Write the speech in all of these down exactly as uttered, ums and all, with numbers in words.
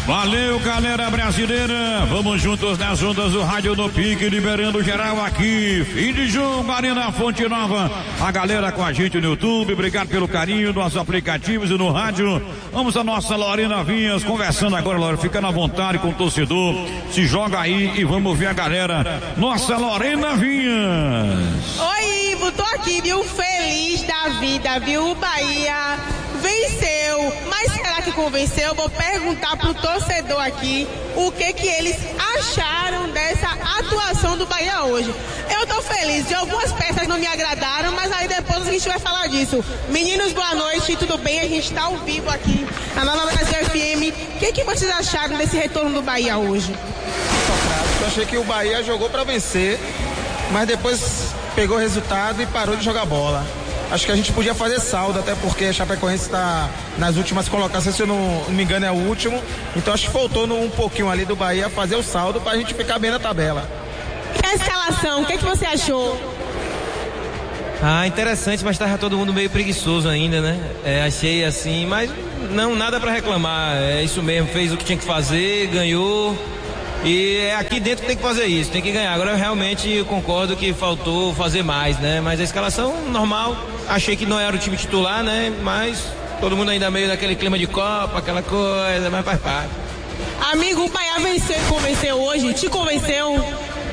Valeu, galera brasileira. Vamos juntos nas ondas do rádio no pique, liberando geral aqui. Fim de jogo, Arena Fonte Nova. A galera com a gente no YouTube. Obrigado pelo carinho nos aplicativos e no rádio. Vamos a nossa Lorena Vinhas conversando agora, Lorena. Fica na vontade com o torcedor. Se joga aí e vamos ver a galera. Nossa Lorena Vinhas. Oi, Ivo, tô aqui, viu? Feliz da vida, viu? O Bahia venceu, mas será que convenceu? Vou perguntar pro torcedor aqui o que que eles acharam dessa atuação do Bahia hoje. Eu tô feliz, de algumas peças não me agradaram, mas aí depois a gente vai falar disso. Meninos, boa noite, tudo bem? A gente tá ao vivo aqui na Nova Brasil F M. O que que vocês acharam desse retorno do Bahia hoje? Eu achei que o Bahia jogou para vencer, mas depois pegou o resultado e parou de jogar bola. Acho que a gente podia fazer saldo, até porque a Chapecoense está nas últimas colocações, se eu não, não me engano é o último. Então acho que faltou no, um pouquinho ali do Bahia fazer o saldo para a gente ficar bem na tabela. E a escalação, o que, que você achou? Ah, interessante, mas estava todo mundo meio preguiçoso ainda, né? É, achei assim, mas não, nada para reclamar, é isso mesmo, fez o que tinha que fazer, ganhou. E aqui dentro tem que fazer isso, tem que ganhar. Agora eu realmente concordo que faltou fazer mais, né? Mas a escalação normal, achei que não era o time titular, né? Mas todo mundo ainda meio daquele clima de Copa, aquela coisa, mas faz parte. Amigo, o Bahia venceu e convenceu hoje, te convenceu?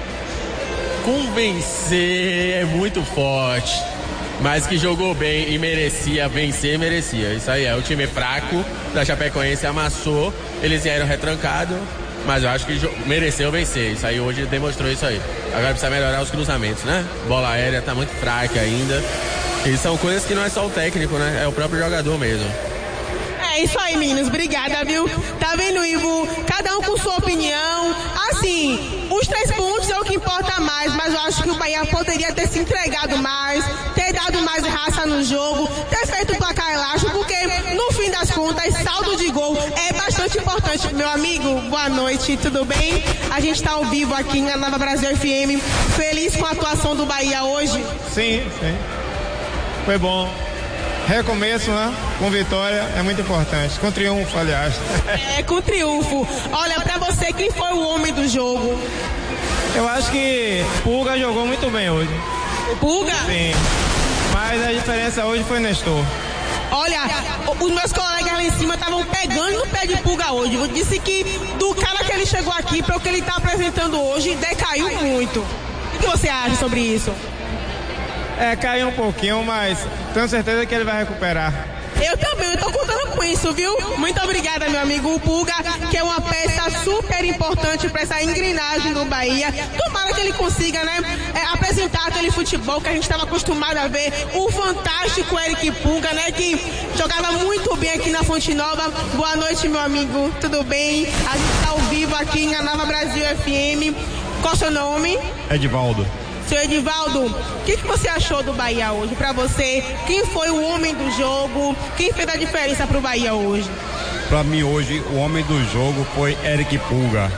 Convencer é muito forte, mas que jogou bem e merecia vencer, merecia. Isso aí é, o time fraco da Chapecoense amassou, eles vieram retrancados. Mas eu acho que mereceu vencer. Isso aí hoje demonstrou isso aí. Agora precisa melhorar os cruzamentos, né? Bola aérea tá muito fraca ainda. E são coisas que não é só o técnico, né? É o próprio jogador mesmo. É isso aí, meninos. Obrigada, viu? Tá vendo, Ivo? Cada um com sua opinião. Assim, os três pontos é o que importa mais, mas eu acho que o Bahia poderia ter se entregado mais, ter dado mais raça no jogo, ter feito o placar elástico, porque no fim das contas, saldo de gol é bastante importante. Meu amigo, boa noite, tudo bem? A gente tá ao vivo aqui na Nova Brasil F M. Feliz com a atuação do Bahia hoje? Sim, sim. Foi bom. Recomeço, né? Com vitória é muito importante. Com triunfo, aliás. É, com triunfo. Olha, pra você, quem foi o homem do jogo? Eu acho que Pulga jogou muito bem hoje. Pulga? Sim. Mas a diferença hoje foi Nestor. Olha, os meus colegas lá em cima estavam pegando no pé de Pulga hoje. Eu disse que do cara que ele chegou aqui para o que ele está apresentando hoje, decaiu muito. O que você acha sobre isso? É, caiu um pouquinho, mas tenho certeza que ele vai recuperar. Eu também, eu tô contando com isso, viu? Muito obrigada, meu amigo. O Pulga, que é uma peça super importante para essa engrenagem do Bahia. Tomara que ele consiga, né, é, apresentar aquele futebol que a gente estava acostumado a ver. O fantástico Eric Pulga, né, que jogava muito bem aqui na Fonte Nova. Boa noite, meu amigo. Tudo bem? A gente tá ao vivo aqui na Nova Brasil F M. Qual é o seu nome? Edivaldo. Seu Edivaldo, o que, que você achou do Bahia hoje? Pra você, quem foi o homem do jogo? Quem fez a diferença pro Bahia hoje? Pra mim hoje, o homem do jogo foi Eric Pulga.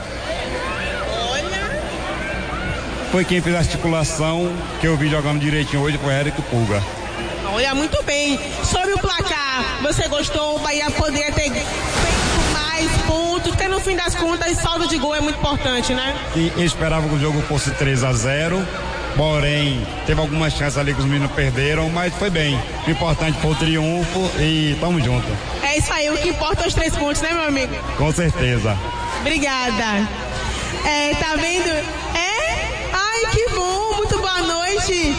Olha... Foi quem fez a articulação, que eu vi jogando direitinho hoje, foi Eric Pulga. Olha, muito bem. Sobre o placar, você gostou? O Bahia poderia ter feito mais pontos, porque no fim das contas, saldo de gol é muito importante, né? E eu esperava que o jogo fosse três a zero. Porém, teve algumas chances ali que os meninos perderam, mas foi bem. O importante foi o triunfo e tamo junto. É isso aí, o que importa é os três pontos, né, meu amigo? Com certeza. Obrigada. É, tá vendo? É? Ai, que bom, muito boa noite.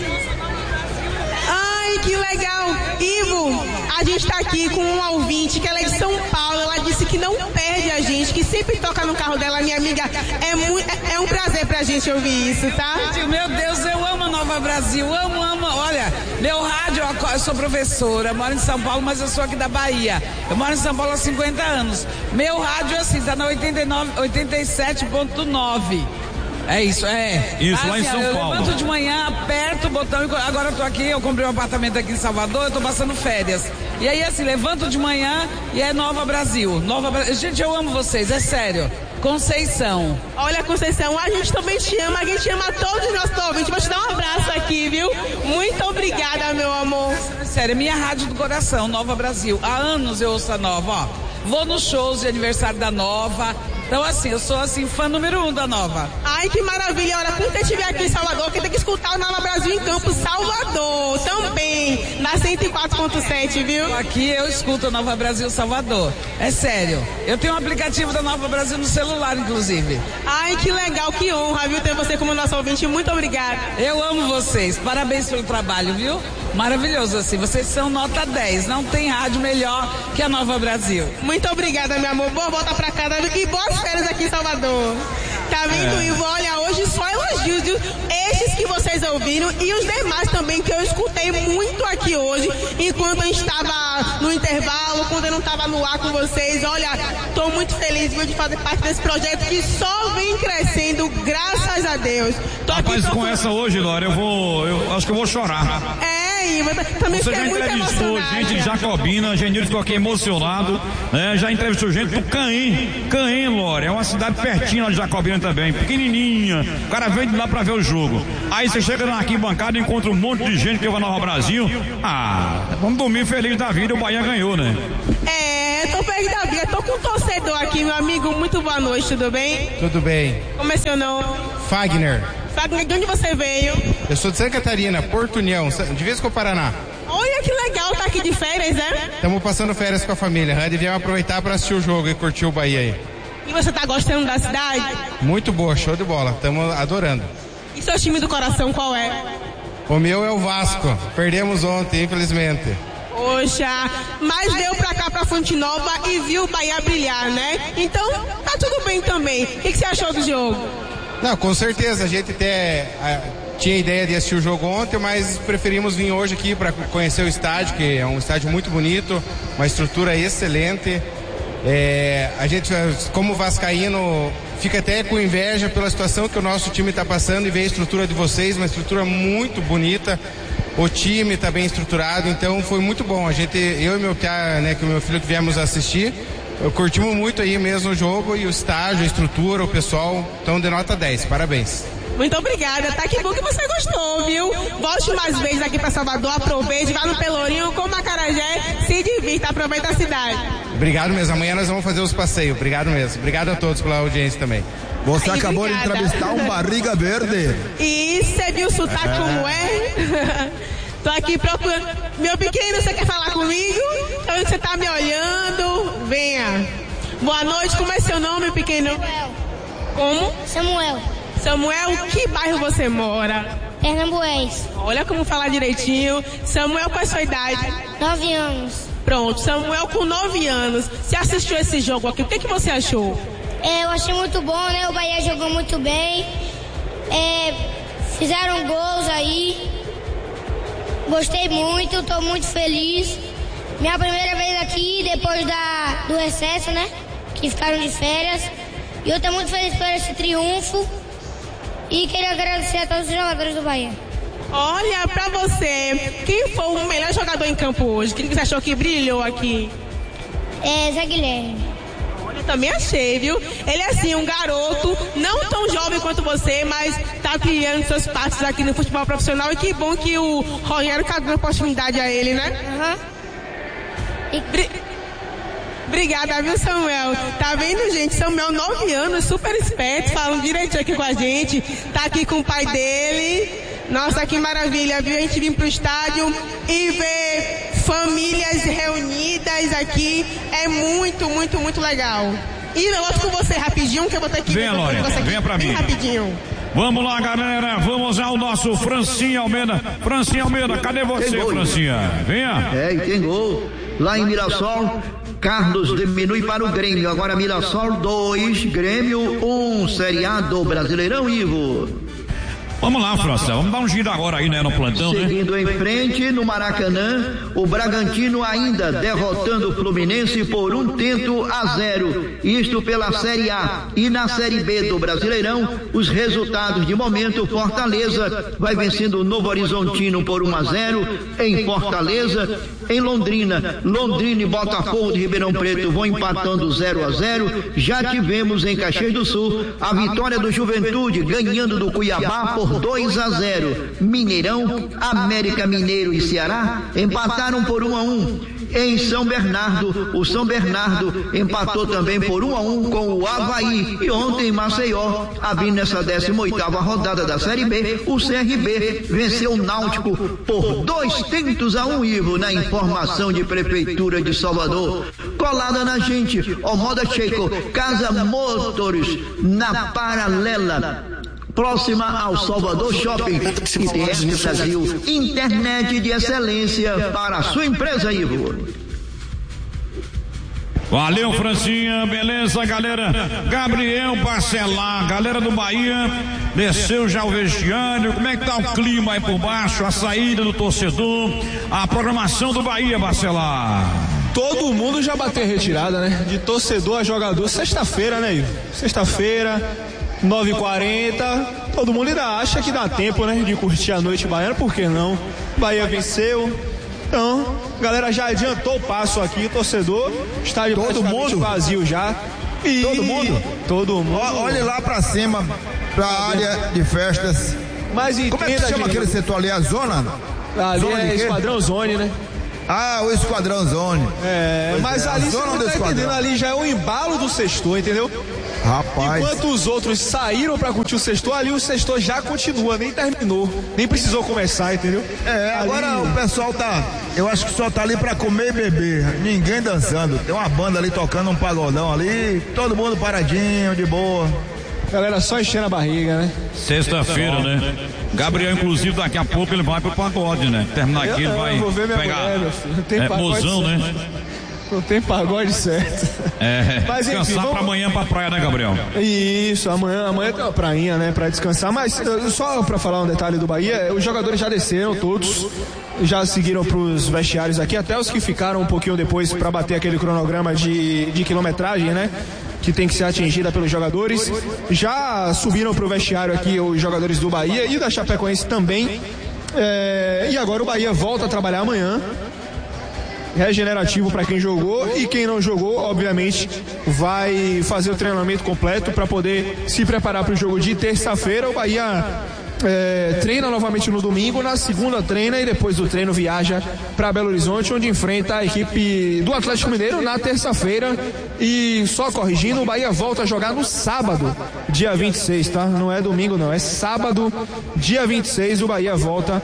Ai, que legal. Ivo, a gente tá aqui com um ouvinte que ela é de São Paulo, ela disse que não perde a gente, que sempre toca no carro dela, minha amiga. É, muito, é um prazer pra gente ouvir isso, tá? Meu Deus, eu amo a Nova Brasil, amo, amo. Olha, meu rádio, eu sou professora, moro em São Paulo, mas eu sou aqui da Bahia. Eu moro em São Paulo há cinquenta anos. Meu rádio, assim, tá na oitenta e nove, oitenta e sete ponto nove. É isso, é. Isso, assim, lá em São eu Paulo. Eu levanto de manhã, aperto o botão, e agora eu tô aqui, eu comprei um apartamento aqui em Salvador, eu tô passando férias. E aí, assim, levanto de manhã e é Nova Brasil. Nova Brasil. Gente, eu amo vocês, é sério. Conceição. Olha, Conceição, a gente também te ama, a gente ama todos os nossos ouvintes. Vou te dar um abraço aqui, viu? Muito obrigada, meu amor. Sério, minha rádio do coração, Nova Brasil. Há anos eu ouço a Nova, ó. vou nos shows de aniversário da Nova. Então, assim, eu sou, assim, fã número um da Nova. Ai, que maravilha. Olha, quando você estiver aqui em Salvador, quem tem que escutar o Nova Brasil em Campo, Salvador, também, na cento e quatro ponto sete, viu? Aqui eu escuto a Nova Brasil Salvador. É sério. Eu tenho um aplicativo da Nova Brasil no celular, inclusive. Ai, que legal, que honra, viu, ter você como nosso ouvinte. Muito obrigada. Eu amo vocês. Parabéns pelo trabalho, viu? Maravilhoso, assim. Vocês são nota dez. Não tem rádio melhor que a Nova Brasil. Muito obrigada, meu amor. Boa volta pra casa e boas férias aqui em Salvador. Tá vendo, é. Ivo? Olha, hoje só elogios, viu? Esses que vocês ouviram e os demais também que eu escutei muito aqui hoje, enquanto a gente estava no intervalo, quando eu não estava no ar com vocês. Olha, tô muito feliz, viu, de fazer parte desse projeto que só vem crescendo, graças a Deus. Tô Rapaz, aqui com procurando... essa hoje, Lora, eu vou, eu acho que eu vou chorar. É, Ivo, também Você fiquei já muito entrevistou emocionada. gente de Jacobina, Genilson ficou aqui emocionado, né? Já entrevistou gente do Caém, Caém, Lora, é uma cidade pertinho lá de Jacobina também, pequenininha, o cara vem de lá pra ver o jogo. Aí você chega na arquibancada e encontra um monte de gente que vai Nova Brasil. Ah, vamos dormir feliz da vida, o Bahia ganhou, né? É, tô feliz da vida, tô com um torcedor aqui, meu amigo, muito boa noite, tudo bem? Tudo bem. Como é seu nome? Fagner. Fagner, de onde você veio? Eu sou de Santa Catarina, Porto União, de vez com o Paraná. Olha que legal, tá aqui de férias, né? Estamos passando férias com a família, né? Devíamos aproveitar para assistir o jogo e curtir o Bahia aí. E você tá gostando da cidade? Muito boa, show de bola, estamos adorando. E seu time do coração qual é? O meu é o Vasco, perdemos ontem, infelizmente. Poxa, mas veio pra cá, pra Fonte Nova e viu o Bahia brilhar, né? Então, tá tudo bem também. O que, que você achou do jogo? Não, com certeza, a gente até a, tinha ideia de assistir o jogo ontem, mas preferimos vir hoje aqui para conhecer o estádio, que é um estádio muito bonito, uma estrutura excelente. É, a gente, como vascaíno, fica até com inveja pela situação que o nosso time está passando e ver a estrutura de vocês, uma estrutura muito bonita. O time está bem estruturado, então foi muito bom. A gente, eu e meu pai, né, que o meu filho que viemos assistir, eu curtimos muito aí mesmo o jogo e o estágio, a estrutura, o pessoal, então de nota dez, parabéns. Muito obrigada, tá? Que bom que você gostou, viu? Volte mais vezes aqui pra Salvador, aproveite, vá no Pelourinho, com Acarajé, se divirta, aproveita a cidade. Obrigado mesmo, amanhã nós vamos fazer os passeios, obrigado mesmo. Obrigado a todos pela audiência também. Você Ai, acabou obrigada. de entrevistar um barriga verde. E você viu o sotaque é. como é? Tô aqui procurando. Meu pequeno, você quer falar comigo? Tô vendo que você tá me olhando. Venha. Boa noite, como é seu nome, pequeno? Samuel. Como? Samuel. Samuel, que bairro você mora? Pernambués. Olha como falar direitinho. Samuel, qual é a sua idade? Nove anos. Pronto, Samuel com nove anos. Você assistiu esse jogo aqui, o que, que você achou? É, eu achei muito bom, né? O Bahia jogou muito bem. É, fizeram gols aí. Gostei muito, tô muito feliz. Minha primeira vez aqui, depois da, do recesso, né? Que ficaram de férias. E eu tô muito feliz por esse triunfo. E queria agradecer a todos os jogadores do Bahia. Olha, pra você, quem foi o melhor jogador em campo hoje? Quem que você achou que brilhou aqui? É, Zé Guilherme. Olha, eu também achei, viu? Ele é assim, um garoto, não tão jovem quanto você, mas tá criando seus passos aqui no futebol profissional. E que bom que o Rogério tá dando oportunidade a ele, né? Aham. Uhum. E... Bri... Obrigada, viu, Samuel? Tá vendo, gente? Samuel, nove anos, super esperto, falando direitinho aqui com a gente. Tá aqui com o pai dele. Nossa, que maravilha, viu? A gente vir pro estádio e ver famílias reunidas aqui. É muito, muito, muito legal. E eu volto com você rapidinho, que eu vou ter que... Venha, Lória, venha pra mim. Bem rapidinho. Vamos lá, galera, vamos ao nosso Francinha Almeida. Francinha Almeida, cadê você, Francinha? Venha. É, e tem gol. Lá em Mirassol, Carlos diminui para o Grêmio. Agora Mirassol dois, Grêmio um, Série A do Brasileirão, Ivo. Vamos lá, França, vamos dar um giro agora aí, né, no plantão, né? Seguindo em frente, no Maracanã, o Bragantino ainda derrotando o Fluminense por um tento a zero. Isto pela Série A. E na Série B do Brasileirão, os resultados de momento: Fortaleza vai vencendo o Novo Horizontino por um a zero em Fortaleza. Em Londrina, Londrina e Botafogo de Ribeirão Preto vão empatando zero a zero. Já tivemos em Caxias do Sul a vitória do Juventude ganhando do Cuiabá por dois a zero. Mineirão, América Mineiro e Ceará empataram por um a um. em São Bernardo. O São Bernardo empatou também por um a um com o Avaí. E ontem em Maceió, abrindo essa décima oitava rodada da Série B, o C R B venceu o Náutico por dois tentos a um, Ivo, na informação de Prefeitura de Salvador. Colada na gente, Omoda Checo, Casa Motors, na Paralela, próxima ao Salvador Shopping. I T S Brasil, internet de excelência para a sua empresa, Ivo. Valeu, Francinha, beleza, galera. Gabriel Bacelar, galera do Bahia, desceu já o vestiário. Como é que tá o clima aí por baixo? A saída do torcedor, a programação do Bahia, Bacelar. Todo mundo já bateu a retirada, né? De torcedor a jogador. Sexta-feira, né, Ivo? Sexta-feira, nove e quarenta. Todo mundo ainda acha que dá tempo, né? De curtir a noite baiana, por que não? Bahia venceu. Então, a galera já adiantou o passo aqui, o torcedor está de todo mundo vazio já. E todo mundo? Todo mundo. Olhe lá pra cima, pra área de festas. Mas como é que se chama gente... aquele setor ali? A zona? Ali zona é Esquadrão Zone, né? Ah, o Esquadrão Zone. É, pois mas é, ali você não tá entendendo, ali já é o embalo do sextor, entendeu? Rapaz. Enquanto os outros saíram pra curtir o sextor, ali o sextor já continua, nem terminou, nem precisou começar, entendeu? É, ali... agora o pessoal tá, eu acho que só tá ali pra comer e beber, ninguém dançando. Tem uma banda ali tocando um pagodão ali, todo mundo paradinho, de boa. Galera só enchendo a barriga, né? Sexta-feira, né? Gabriel, inclusive, daqui a pouco ele vai pro pagode, né? Terminar aqui, ele vai vou ver minha pegar mulher, meu filho. Não tem é, mozão, né? Não tem pagode certo. É, mas, enfim, descansar vamos... pra amanhã pra praia, né, Gabriel? Isso, amanhã, amanhã tem uma prainha, né, pra descansar. Mas só pra falar um detalhe do Bahia, os jogadores já desceram todos, já seguiram pros vestiários aqui, até os que ficaram um pouquinho depois pra bater aquele cronograma de, de quilometragem, né? Que tem que ser atingida pelos jogadores. Já subiram pro vestiário aqui os jogadores do Bahia e da Chapecoense também. É, e agora o Bahia volta a trabalhar amanhã. Regenerativo para quem jogou, e quem não jogou, obviamente, vai fazer o treinamento completo para poder se preparar para o jogo de terça-feira. O Bahia é, treina novamente no domingo, na segunda treina e depois do treino viaja para Belo Horizonte, onde enfrenta a equipe do Atlético Mineiro na terça-feira. E só corrigindo, o Bahia volta a jogar no sábado, dia vinte e seis, tá? Não é domingo não, é sábado, dia vinte e seis, o Bahia volta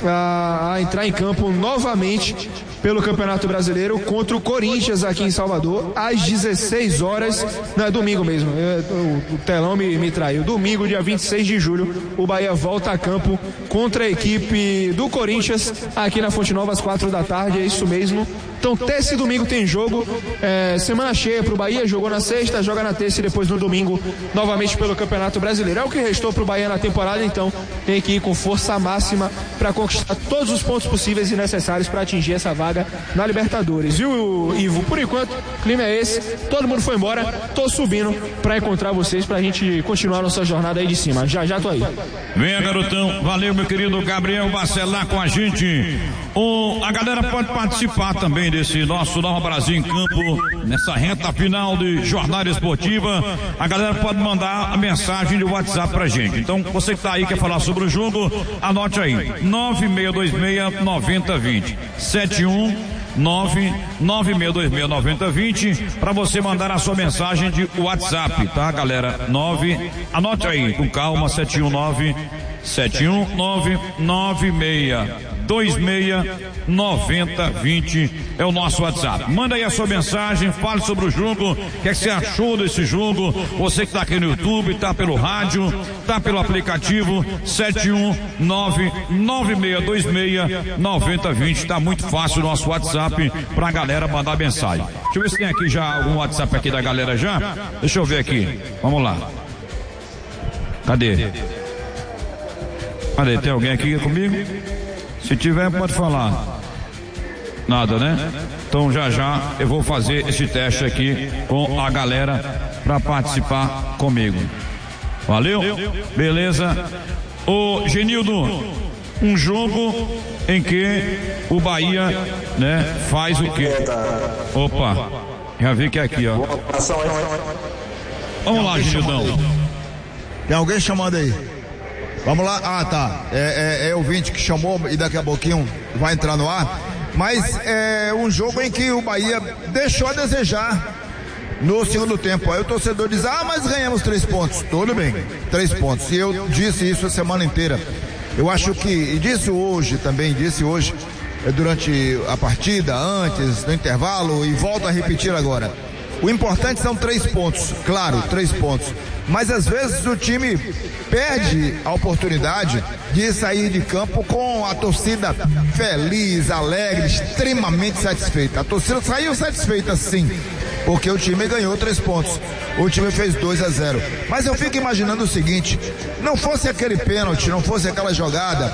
a, a entrar em campo novamente pelo Campeonato Brasileiro contra o Corinthians aqui em Salvador, às dezesseis horas, não é domingo mesmo, é, o, o telão me, me traiu, domingo, dia vinte e seis de julho, o Bahia volta a campo contra a equipe do Corinthians aqui na Fonte Nova às quatro da tarde, é isso mesmo. Então, terça e domingo tem jogo, é, semana cheia pro Bahia, jogou na sexta, joga na terça e depois no domingo, novamente pelo Campeonato Brasileiro. É o que restou pro Bahia na temporada, então tem que ir com força máxima para conquistar todos os pontos possíveis e necessários para atingir essa vaga na Libertadores. Viu, Ivo? Por enquanto, o clima é esse, todo mundo foi embora, tô subindo para encontrar vocês, pra gente continuar nossa jornada aí de cima. Já, já tô aí. Venha, garotão, valeu, meu querido Gabriel Bacelar com a gente. O, a galera pode participar também desse nosso Nova Brasil em Campo, nessa reta final de jornada esportiva. A galera pode mandar a mensagem de WhatsApp pra gente. Então, você que tá aí, quer falar sobre o jogo, anote aí, nove seis dois seis, nove zero dois zero, sete um nove nove seis dois seis, nove zero dois zero, para você mandar a sua mensagem de WhatsApp, tá, galera? nove, anote aí, com calma, sete um nove, sete um nove, nove seis dois seis, nove zero dois zero é o nosso WhatsApp. Manda aí a sua mensagem, fale sobre o jogo, o que, é que você achou desse jogo. Você que está aqui no YouTube, tá pelo rádio, tá pelo aplicativo, sete um nove, nove seis dois seis, nove zero dois zero, tá muito fácil o nosso WhatsApp pra galera mandar mensagem. Deixa eu ver se tem aqui já algum WhatsApp aqui da galera já. Deixa eu ver aqui, vamos lá. Cadê? Cadê? Tem alguém aqui comigo? Se tiver, pode falar. Nada, né? Então já já eu vou fazer esse teste aqui com a galera para participar comigo. Valeu? Beleza? Ô Genildo, um jogo em que o Bahia, né, faz o quê? Opa, já vi que é aqui, ó. Vamos lá, Genildão. Tem alguém chamando aí? Vamos lá, ah tá, é, é, é o ouvinte que chamou e daqui a pouquinho vai entrar no ar. mas é um jogo em que o Bahia deixou a desejar no segundo tempo. Aí o torcedor diz, ah, mas ganhamos três pontos. Tudo bem, três pontos. E eu disse isso a semana inteira. Eu acho que, e disse hoje também, disse hoje, durante a partida, antes, no intervalo, e volto a repetir agora. O importante são três pontos, claro, três pontos. Mas às vezes o time perde a oportunidade de sair de campo com a torcida feliz, alegre, extremamente satisfeita. A torcida saiu satisfeita sim, porque o time ganhou três pontos. O time fez dois a zero. Mas eu fico imaginando o seguinte, não fosse aquele pênalti, não fosse aquela jogada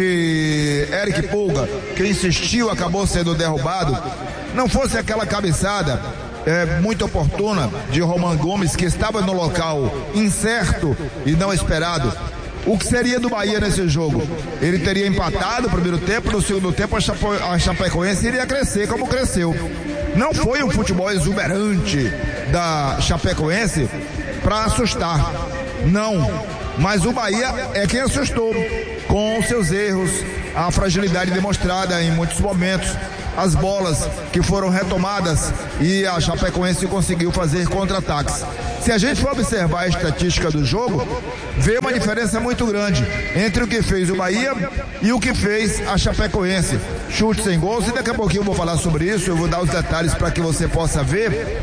de Eric Pulga, que insistiu, acabou sendo derrubado, não fosse aquela cabeçada É, muito oportuna de Roman Gomes, que estava no local incerto e não esperado. O que seria do Bahia nesse jogo? Ele teria empatado no primeiro tempo, no segundo tempo a, Chape... a Chapecoense iria crescer como cresceu. Não foi um futebol exuberante da Chapecoense para assustar, não, mas o Bahia é quem assustou com os seus erros, a fragilidade demonstrada em muitos momentos, as bolas que foram retomadas e a Chapecoense conseguiu fazer contra-ataques. Se a gente for observar a estatística do jogo, vê uma diferença muito grande entre o que fez o Bahia e o que fez a Chapecoense. Chute sem gols, e daqui a pouquinho eu vou falar sobre isso, eu vou dar os detalhes para que você possa ver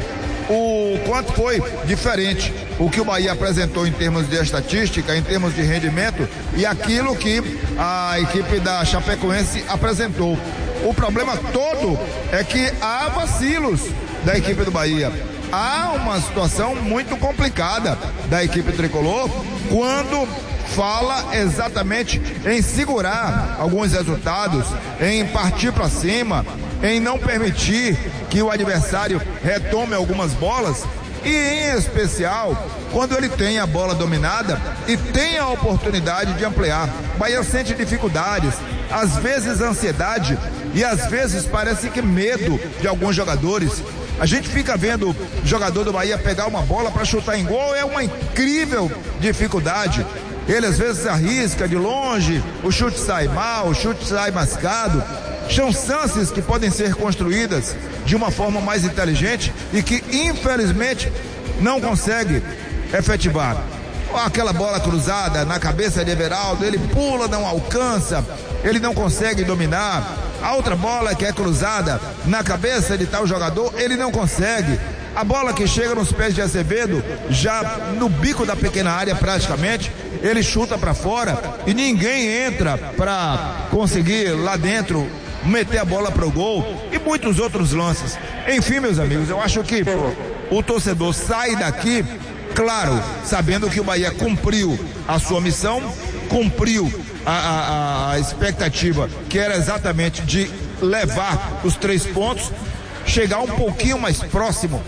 o quanto foi diferente o que o Bahia apresentou em termos de estatística, em termos de rendimento, e aquilo que a equipe da Chapecoense apresentou. O problema todo é que há vacilos da equipe do Bahia. Há uma situação muito complicada da equipe tricolor quando fala exatamente em segurar alguns resultados, em partir para cima, em não permitir que o adversário retome algumas bolas, e em especial quando ele tem a bola dominada e tem a oportunidade de ampliar. O Bahia sente dificuldades, às vezes ansiedade e às vezes parece que medo de alguns jogadores. A gente fica vendo o jogador do Bahia pegar uma bola para chutar em gol, é uma incrível dificuldade. Ele às vezes arrisca de longe, o chute sai mal, o chute sai mascado. São chances que podem ser construídas de uma forma mais inteligente e que infelizmente não consegue efetivar. Aquela bola cruzada na cabeça de Everaldo, ele pula, não alcança, ele não consegue dominar. A outra bola que é cruzada na cabeça de tal jogador, ele não consegue. A bola que chega nos pés de Azevedo, já no bico da pequena área praticamente, ele chuta para fora e ninguém entra para conseguir lá dentro meter a bola pro gol, e muitos outros lances. Enfim, meus amigos, eu acho que o torcedor sai daqui, claro, sabendo que o Bahia cumpriu a sua missão, cumpriu a, a, a expectativa, que era exatamente de levar os três pontos, chegar um pouquinho mais próximo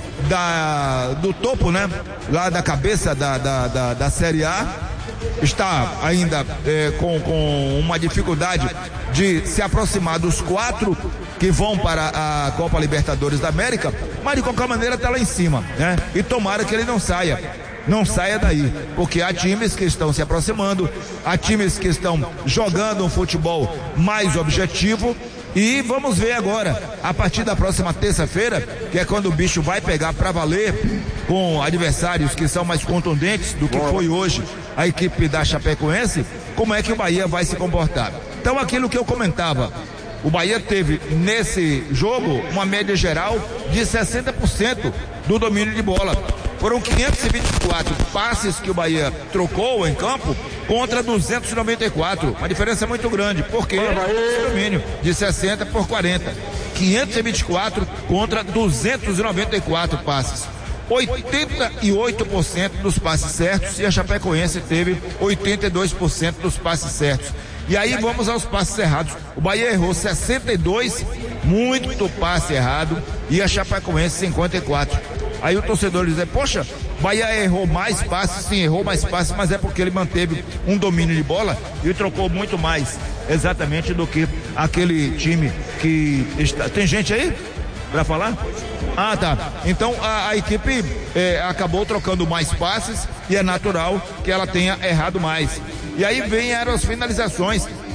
da, do topo, né? Lá da cabeça da, da, da, da Série A. Está ainda é, com, com uma dificuldade de se aproximar dos quatro que vão para a Copa Libertadores da América, mas de qualquer maneira está lá em cima, né? E tomara que ele não saia, não saia daí, porque há times que estão se aproximando, há times que estão jogando um futebol mais objetivo. E vamos ver agora, a partir da próxima terça-feira, que é quando o bicho vai pegar para valer, com adversários que são mais contundentes do que foi hoje a equipe da Chapecoense, como é que o Bahia vai se comportar. Então, aquilo que eu comentava, o Bahia teve nesse jogo uma média geral de sessenta por cento do domínio de bola. Foram quinhentos e vinte e quatro passes que o Bahia trocou em campo contra duzentos e noventa e quatro. Uma diferença muito grande, porque esse domínio de sessenta por quarenta. quinhentos e vinte e quatro contra duzentos e noventa e quatro passes. oitenta e oito por cento dos passes certos, e a Chapecoense teve oitenta e dois por cento dos passes certos. E aí vamos aos passes errados. O Bahia errou sessenta e dois, muito passe errado, e a Chapecoense cinquenta e quatro. Aí o torcedor diz, poxa, Bahia errou mais passes, sim, errou mais passes, mas é porque ele manteve um domínio de bola e trocou muito mais, exatamente, do que aquele time que está... Tem gente aí para falar? Ah, tá. Então a, a equipe é, acabou trocando mais passes e é natural que ela tenha errado mais. E aí vem eram as finalizações.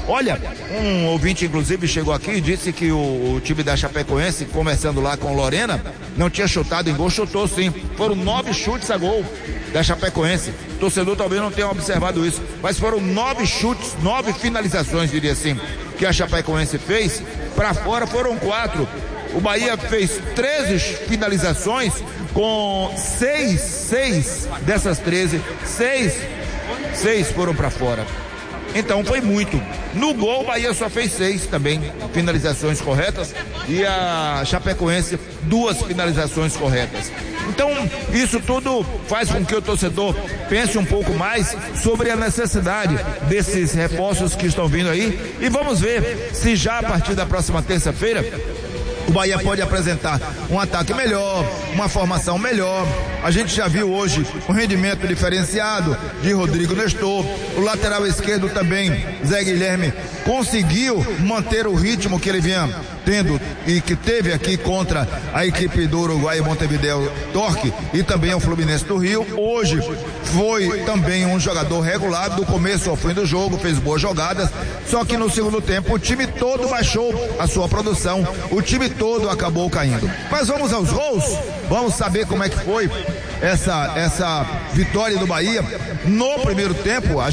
Olha, um ouvinte inclusive chegou aqui e disse que o, o time da Chapecoense, conversando lá com Lorena, não tinha chutado em gol, chutou sim. Foram nove chutes a gol da Chapecoense. O torcedor talvez não tenha observado isso, mas foram nove chutes, nove finalizações, diria assim, que a Chapecoense fez. Para fora foram quatro. O Bahia fez treze finalizações, com seis, seis dessas treze, seis, seis foram para fora. Então foi muito. No gol, o Bahia só fez seis também finalizações corretas e a Chapecoense duas finalizações corretas. Então isso tudo faz com que o torcedor pense um pouco mais sobre a necessidade desses reforços que estão vindo aí, e vamos ver se já a partir da próxima terça-feira o Bahia pode apresentar um ataque melhor, uma formação melhor. A gente já viu hoje um rendimento diferenciado de Rodrigo Nestor. O lateral esquerdo também, Zé Guilherme, conseguiu manter o ritmo que ele vinha tendo e que teve aqui contra a equipe do Uruguai, Montevideo Torque, e também o Fluminense do Rio. Hoje foi também um jogador regular do começo ao fim do jogo, fez boas jogadas, só que no segundo tempo o time todo baixou a sua produção, o time todo acabou caindo. Mas vamos aos gols, vamos saber como é que foi essa, essa vitória do Bahia. No primeiro tempo, a